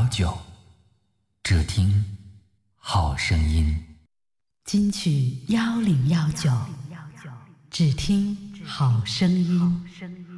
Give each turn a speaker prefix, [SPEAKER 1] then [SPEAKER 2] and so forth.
[SPEAKER 1] 1019，只听好声音。
[SPEAKER 2] 金曲1019，只听好声音。